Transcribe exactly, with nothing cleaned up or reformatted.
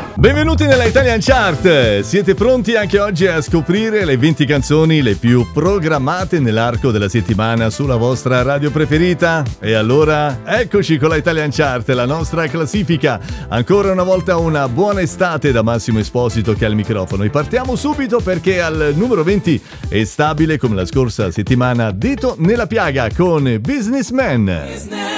Benvenuti nella Italian Chart. Siete pronti anche oggi a scoprire le venti canzoni le più programmate nell'arco della settimana sulla vostra radio preferita? E allora eccoci con la Italian Chart, la nostra classifica. Ancora una volta una buona estate da Massimo Esposito che è al microfono, e partiamo subito perché al numero venti è stabile come la scorsa settimana Dito nella piaga con Businessman.